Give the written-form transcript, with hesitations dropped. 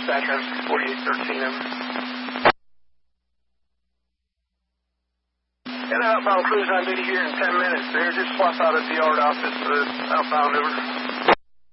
Background 4813, over. Got an outbound cruise on duty here in 10 minutes there. Just swap out at the yard office, outbound, over.